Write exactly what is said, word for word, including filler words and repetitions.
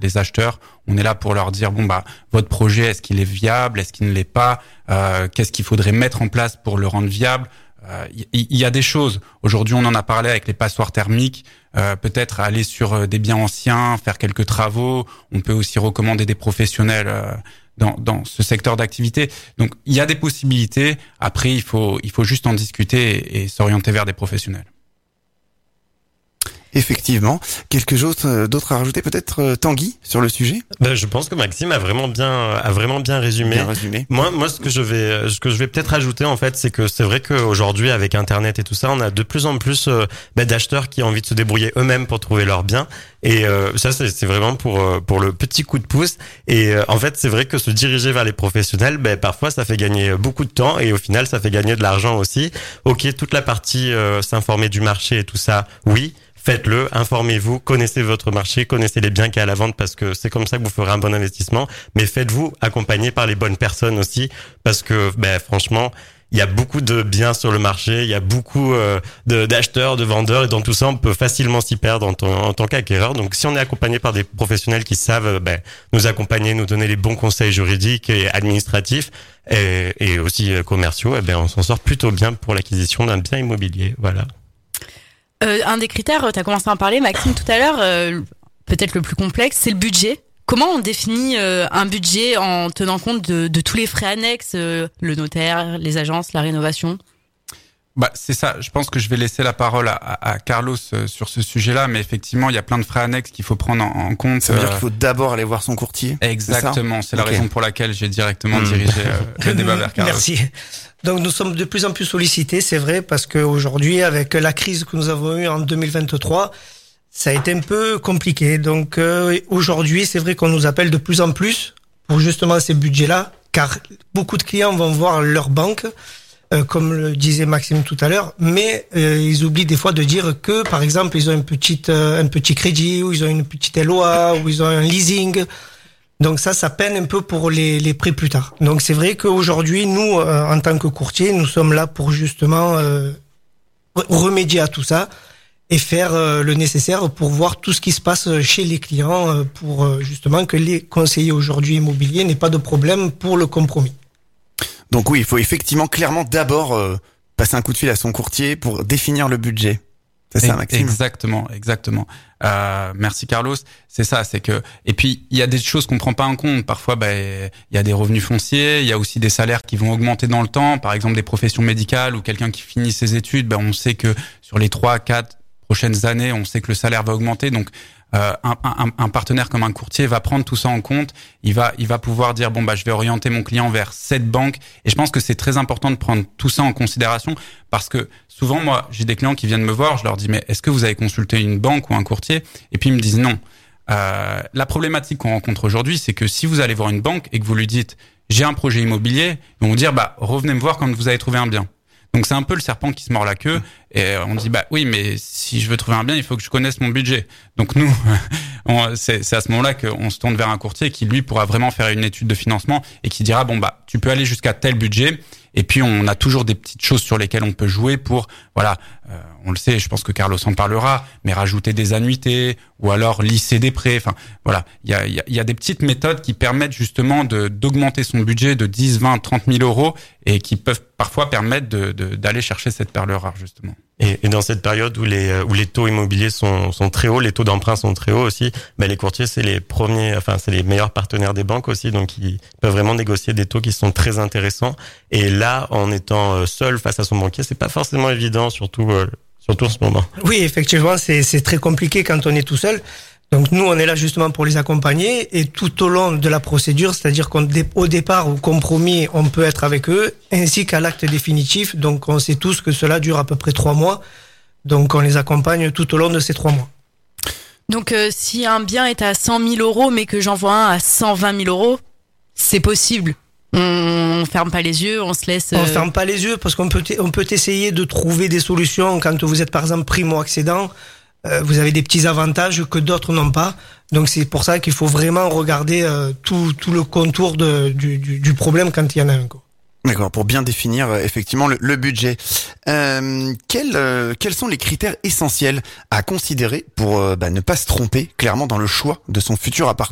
les acheteurs. On est là pour leur dire bon bah votre projet, est-ce qu'il est viable, est-ce qu'il ne l'est pas, euh, qu'est-ce qu'il faudrait mettre en place pour le rendre viable. Il euh, y, y a des choses. Aujourd'hui, on en a parlé avec les passoires thermiques. Euh, peut-être aller sur des biens anciens, faire quelques travaux. On peut aussi recommander des professionnels euh, dans, dans ce secteur d'activité. Donc, il y a des possibilités. Après, il faut, il faut juste en discuter et, et s'orienter vers des professionnels. Effectivement. Quelque chose d'autre à rajouter, peut-être euh, Tanguy, sur le sujet? Ben, je pense que Maxime a vraiment bien, a vraiment bien résumé. Bien résumé. Moi, moi, ce que je vais, ce que je vais peut-être ajouter, en fait, c'est que c'est vrai qu'aujourd'hui, avec Internet et tout ça, on a de plus en plus euh, ben, d'acheteurs qui ont envie de se débrouiller eux-mêmes pour trouver leurs biens. Et euh, ça, c'est, c'est vraiment pour pour le petit coup de pouce. Et euh, en fait, c'est vrai que se diriger vers les professionnels, ben parfois, ça fait gagner beaucoup de temps et au final, ça fait gagner de l'argent aussi. Ok, toute la partie euh, s'informer du marché et tout ça, oui. Faites-le, informez-vous, connaissez votre marché, connaissez les biens qu'il y a à la vente parce que c'est comme ça que vous ferez un bon investissement. Mais faites-vous accompagner par les bonnes personnes aussi parce que, ben, franchement, il y a beaucoup de biens sur le marché, il y a beaucoup euh, de, d'acheteurs, de vendeurs et dans tout ça, on peut facilement s'y perdre en, t- en tant qu'acquéreur. Donc, si on est accompagné par des professionnels qui savent ben, nous accompagner, nous donner les bons conseils juridiques et administratifs et, et aussi euh, commerciaux, eh ben, on s'en sort plutôt bien pour l'acquisition d'un bien immobilier. Voilà. Euh, un des critères, tu as commencé à en parler, Maxime, tout à l'heure, euh, peut-être le plus complexe, c'est le budget. Comment on définit euh, un budget en tenant compte de, de tous les frais annexes, euh, le notaire, les agences, la rénovation? Bah, c'est ça. Je pense que je vais laisser la parole à, à, à Carlos euh, sur ce sujet-là, mais effectivement, il y a plein de frais annexes qu'il faut prendre en, en compte. Ça veut euh... dire qu'il faut d'abord aller voir son courtier. Exactement. C'est, c'est la okay. raison pour laquelle j'ai directement mmh. dirigé euh, le débat vers Carlos. Merci. Donc nous sommes de plus en plus sollicités, c'est vrai, parce qu'aujourd'hui, avec la crise que nous avons eue en deux mille vingt-trois, ça a été un peu compliqué. Donc euh, aujourd'hui, c'est vrai qu'on nous appelle de plus en plus pour justement ces budgets-là, car beaucoup de clients vont voir leur banque, euh, comme le disait Maxime tout à l'heure, mais euh, ils oublient des fois de dire que, par exemple, ils ont une petite, euh, un petit crédit, ou ils ont une petite L O A, ou ils ont un leasing. Donc ça, ça peine un peu pour les, les prêts plus tard. Donc c'est vrai qu'aujourd'hui, nous, euh, en tant que courtier, nous sommes là pour justement euh, remédier à tout ça et faire euh, le nécessaire pour voir tout ce qui se passe chez les clients, euh, pour euh, justement que les conseillers aujourd'hui immobiliers n'aient pas de problème pour le compromis. Donc oui, il faut effectivement clairement d'abord euh, passer un coup de fil à son courtier pour définir le budget. C'est ça, Maxime? Exactement, exactement. Euh, merci Carlos. C'est ça, c'est que et puis il y a des choses qu'on prend pas en compte. Parfois, bah, il y a des revenus fonciers, il y a aussi des salaires qui vont augmenter dans le temps. Par exemple, des professions médicales ou quelqu'un qui finit ses études, bah, on sait que sur les trois, quatre prochaines années, on sait que le salaire va augmenter. Donc Euh, un, un, un partenaire comme un courtier va prendre tout ça en compte. Il va, il va pouvoir dire bon bah je vais orienter mon client vers cette banque. Et je pense que c'est très important de prendre tout ça en considération parce que souvent moi j'ai des clients qui viennent me voir, je leur dis mais est-ce que vous avez consulté une banque ou un courtier? Et puis ils me disent non. Euh, la problématique qu'on rencontre aujourd'hui, c'est que si vous allez voir une banque et que vous lui dites j'ai un projet immobilier, ils vont vous dire bah revenez me voir quand vous avez trouvé un bien. Donc c'est un peu le serpent qui se mord la queue et on dit bah oui mais si je veux trouver un bien il faut que je connaisse mon budget. Donc nous on, c'est, c'est à ce moment-là qu'on se tourne vers un courtier qui lui pourra vraiment faire une étude de financement et qui dira bon bah tu peux aller jusqu'à tel budget et puis on a toujours des petites choses sur lesquelles on peut jouer pour voilà euh, on le sait, je pense que Carlos en parlera, mais rajouter des annuités ou alors lisser des prêts. Enfin voilà, il y a il y a, y a des petites méthodes qui permettent justement de d'augmenter son budget de dix, vingt, trente mille euros et qui peuvent parfois permettre de, de d'aller chercher cette perle rare justement. Et, et dans cette période où les où les taux immobiliers sont sont très hauts, les taux d'emprunt sont très hauts aussi, ben les courtiers c'est les premiers, enfin c'est les meilleurs partenaires des banques aussi, donc ils peuvent vraiment négocier des taux qui sont très intéressants. Et là, en étant seul face à son banquier, c'est pas forcément évident, surtout euh, surtout en ce moment. Oui, effectivement, c'est c'est très compliqué quand on est tout seul. Donc nous, on est là justement pour les accompagner et tout au long de la procédure, c'est-à-dire qu'au départ, au compromis, on peut être avec eux, ainsi qu'à l'acte définitif. Donc on sait tous que cela dure à peu près trois mois. Donc on les accompagne tout au long de ces trois mois. Donc euh, si un bien est à cent mille euros, mais que j'en vois un à cent vingt mille euros, c'est possible. On ferme pas les yeux, on se laisse. Euh... On ferme pas les yeux parce qu'on peut on peut essayer de trouver des solutions quand vous êtes par exemple primo-accédant. Euh, vous avez des petits avantages que d'autres n'ont pas. Donc c'est pour ça qu'il faut vraiment regarder euh, tout tout le contour de, du, du du problème quand il y en a un. Quoi. D'accord, pour bien définir euh, effectivement le, le budget. Euh, quels euh, quels sont les critères essentiels à considérer pour euh, bah, ne pas se tromper clairement dans le choix de son futur appartement?